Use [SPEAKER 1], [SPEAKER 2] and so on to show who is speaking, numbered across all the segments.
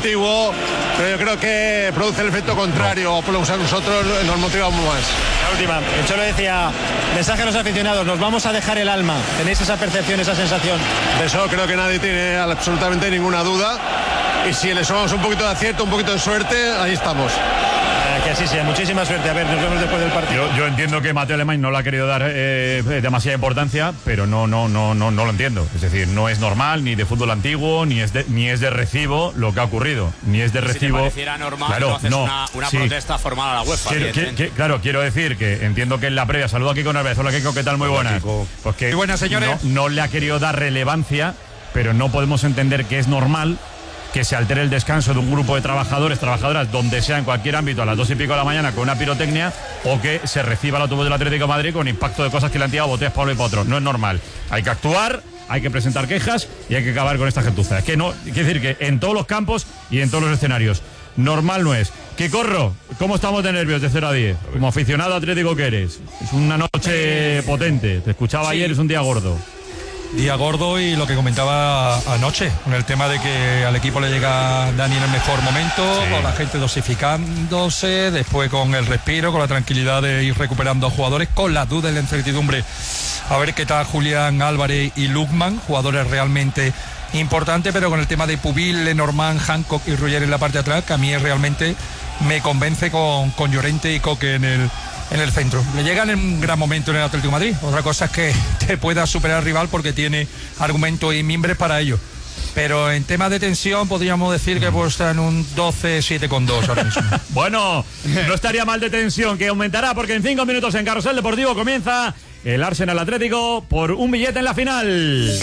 [SPEAKER 1] antiguo, pero yo creo que produce el efecto contrario, o por lo que a nosotros nos motiva mucho más.
[SPEAKER 2] La última, el Cholo decía, mensaje a los aficionados, nos vamos a dejar el alma. ¿Tenéis esa percepción, esa sensación?
[SPEAKER 1] De eso creo que nadie tiene absolutamente ninguna duda, y si le sumamos un poquito de acierto, un poquito de suerte, ahí estamos.
[SPEAKER 2] Que así sea, muchísima suerte. A ver, nos vemos después del partido.
[SPEAKER 3] Yo entiendo que Mateo Alemany no le ha querido dar demasiada importancia, pero no lo entiendo. Es decir, no es normal, ni de fútbol antiguo, ni es de recibo lo que ha ocurrido. Ni es de recibo.
[SPEAKER 4] Si te pareciera normal,
[SPEAKER 3] claro,
[SPEAKER 4] no haces una protesta formal a la UEFA.
[SPEAKER 3] Claro, quiero decir que entiendo que en la previa, saludo a Kiko Narváez. Hola Kiko, ¿qué tal? Muy buenas. Pues que
[SPEAKER 5] muy buenas, señores.
[SPEAKER 3] No le ha querido dar relevancia, pero no podemos entender que es normal que se altere el descanso de un grupo de trabajadoras, donde sea, en cualquier ámbito, a las 2:00 y pico de la mañana con una pirotecnia, o que se reciba el autobús del Atlético de Madrid con impacto de cosas que le han tirado botellas para uno y para otro. No es normal. Hay que actuar, hay que presentar quejas y hay que acabar con esta gentuza. Es que no, quiere decir que en todos los campos y en todos los escenarios, normal no es. Quicorro, ¿cómo estamos de nervios de 0 a 10? Como aficionado atlético que eres. Es una noche potente. Te escuchaba ayer, es un día gordo.
[SPEAKER 5] Día gordo, y lo que comentaba anoche, con el tema de que al equipo le llega Dani en el mejor momento, con la gente dosificándose, después con el respiro, con la tranquilidad de ir recuperando jugadores, con la duda y la incertidumbre. A ver qué tal Julián Álvarez y Lukman, jugadores realmente importantes, pero con el tema de Pubil, Lenormand, Hancock y Ruller en la parte de atrás, que a mí realmente me convence con Llorente y Coque en el centro. Le llegan en un gran momento en el Atlético de Madrid. Otra cosa es que te pueda superar al rival porque tiene argumentos y mimbres para ello. Pero en tema de tensión podríamos decir que pues está en un 12-7,2 ahora mismo.
[SPEAKER 3] Bueno, no estaría mal de tensión, que aumentará porque en 5 minutos en Carrusel Deportivo comienza el Arsenal Atlético por un billete en la final.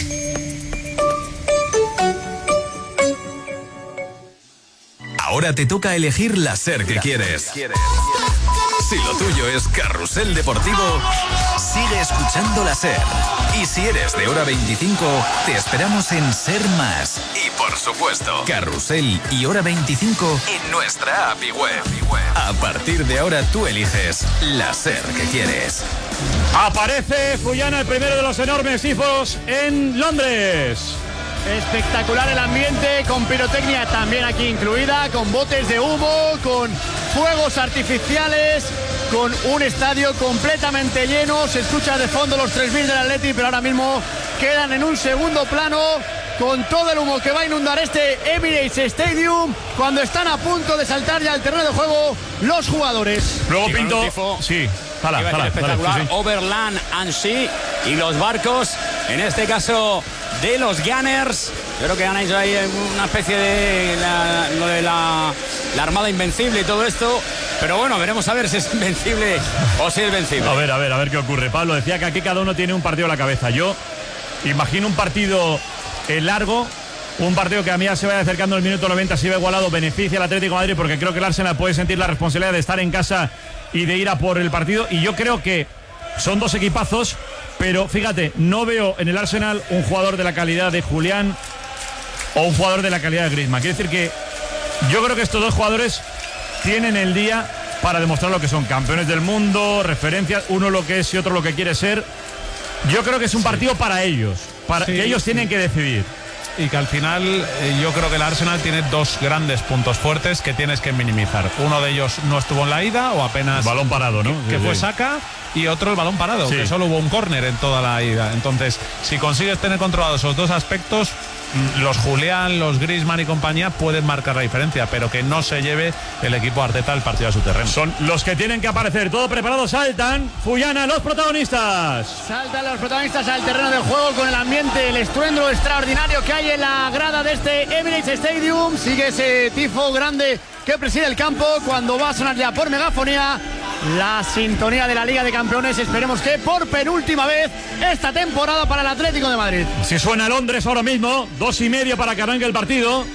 [SPEAKER 6] Ahora te toca elegir la SER que quieres. Si lo tuyo es Carrusel Deportivo, sigue escuchando la SER. Y si eres de Hora 25, te esperamos en SER Más. Y por supuesto, Carrusel y Hora 25 en nuestra app y web. A partir de ahora tú eliges la SER que quieres.
[SPEAKER 3] Aparece Fullana, el primero de los enormes tifos en Londres.
[SPEAKER 7] Espectacular el ambiente, con pirotecnia también aquí incluida, con botes de humo, con fuegos artificiales, con un estadio completamente lleno. Se escucha de fondo los 3.000 del Atleti, pero ahora mismo quedan en un segundo plano con todo el humo que va a inundar este Emirates Stadium cuando están a punto de saltar ya al terreno de juego los jugadores.
[SPEAKER 3] Luego Pinto, sí,
[SPEAKER 4] espectacular,
[SPEAKER 3] sí.
[SPEAKER 4] Overland and Sea, y los barcos, en este caso de los Gunners. Yo creo que han hecho ahí una especie de lo de la Armada Invencible y todo esto. Pero bueno, veremos a ver si es invencible o si es vencible.
[SPEAKER 3] A ver qué ocurre. Pablo decía que aquí cada uno tiene un partido a la cabeza. Yo imagino un partido largo, un partido que a mí ya se vaya acercando el minuto 90, si va igualado, beneficia al Atlético de Madrid, porque creo que el Arsenal puede sentir la responsabilidad de estar en casa y de ir a por el partido. Y yo creo que son dos equipazos, pero fíjate, no veo en el Arsenal un jugador de la calidad de Julián o un jugador de la calidad de Griezmann. Quiere decir que yo creo que estos dos jugadores tienen el día para demostrar lo que son: campeones del mundo, referencias, uno lo que es y otro lo que quiere ser. Yo creo que es un partido para ellos, que ellos tienen que decidir.
[SPEAKER 8] Y que al final yo creo que el Arsenal tiene dos grandes puntos fuertes que tienes que minimizar. Uno de ellos no estuvo en la ida, o apenas
[SPEAKER 3] balón parado, ¿no?
[SPEAKER 8] Que fue Saka, y otro el balón parado, que solo hubo un córner en toda la ida. Entonces, si consigues tener controlados esos dos aspectos, los Julián, los Griezmann y compañía pueden marcar la diferencia, pero que no se lleve el equipo Arteta el partido a su terreno.
[SPEAKER 3] Son los que tienen que aparecer. Todo preparado, saltan. Fullana, los protagonistas.
[SPEAKER 7] Saltan los protagonistas al terreno del juego con el ambiente, el estruendo extraordinario que hay en la grada de este Emirates Stadium. Sigue ese tifo grande que preside el campo cuando va a sonar ya por megafonía la sintonía de la Liga de Campeones. Esperemos que por penúltima vez esta temporada para el Atlético de Madrid.
[SPEAKER 3] Si suena Londres ahora mismo, 2:30 para que arranque el partido.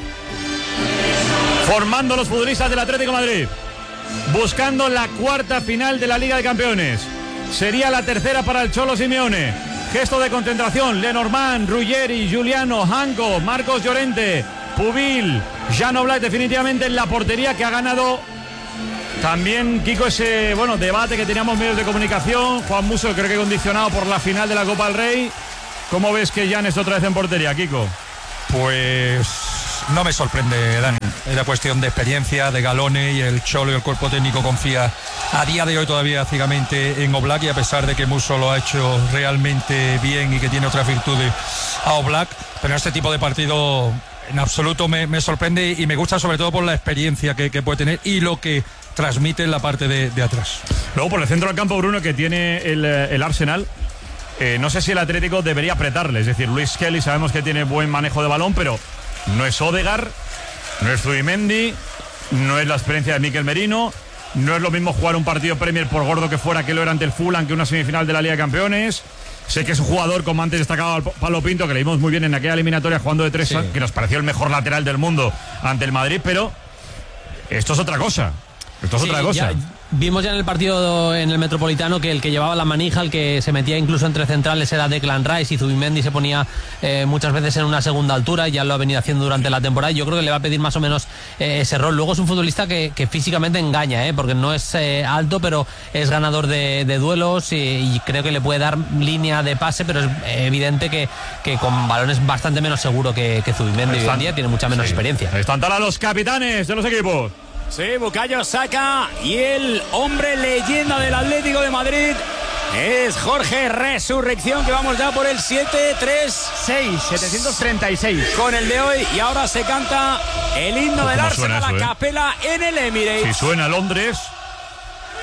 [SPEAKER 3] Formando los futbolistas del Atlético de Madrid, buscando la cuarta final de la Liga de Campeones. Sería la tercera para el Cholo Simeone. Gesto de concentración: Lenormand, Ruggeri, Giuliano, Hanco, Marcos Llorente, Pubil, Jan Oblak definitivamente en la portería, que ha ganado también, Kiko, ese debate que teníamos medios de comunicación. Juan Musso, creo que condicionado por la final de la Copa del Rey. ¿Cómo ves que Jan es otra vez en portería, Kiko?
[SPEAKER 5] Pues no me sorprende, Dani. Era cuestión de experiencia, de galones, y el Cholo y el cuerpo técnico confía a día de hoy todavía ciegamente en Oblak, y a pesar de que Musso lo ha hecho realmente bien y que tiene otras virtudes a Oblak, pero en este tipo de partido en absoluto me sorprende, y me gusta sobre todo por la experiencia que puede tener y lo que transmite en la parte de atrás.
[SPEAKER 3] Luego por el centro del campo, Bruno, que tiene el Arsenal, no sé si el Atlético debería apretarle. Es decir, Luis Kelly sabemos que tiene buen manejo de balón, pero no es Odegaard, no es Zubimendi, no es la experiencia de Mikel Merino. No es lo mismo jugar un partido Premier, por gordo que fuera, que lo era ante el Fulham, que una semifinal de la Liga de Campeones. Sé que es un jugador, como antes destacaba Pablo Pinto, que le vimos muy bien en aquella eliminatoria jugando de 3, sí, que nos pareció el mejor lateral del mundo ante el Madrid, pero esto es otra cosa. Esto es otra cosa.
[SPEAKER 9] Vimos ya en el partido en el Metropolitano que el que llevaba la manija, el que se metía incluso entre centrales, era Declan Rice, y Zubimendi se ponía muchas veces en una segunda altura, y ya lo ha venido haciendo durante la temporada. Yo creo que le va a pedir más o menos ese rol. Luego es un futbolista que físicamente engaña, porque no es alto, pero es ganador de duelos, y creo que le puede dar línea de pase, pero es evidente que con balones bastante menos seguro que Zubimendi. Hoy en día tiene mucha menos experiencia.
[SPEAKER 3] Están todos los capitanes de los equipos.
[SPEAKER 4] Sí, Bukayo Saka, y el hombre leyenda del Atlético de Madrid es Jorge Resurrección, que vamos ya por el
[SPEAKER 7] 736
[SPEAKER 4] con el de hoy, y ahora se canta el himno del Arsenal a la capela en el Emirates.
[SPEAKER 3] Si suena Londres,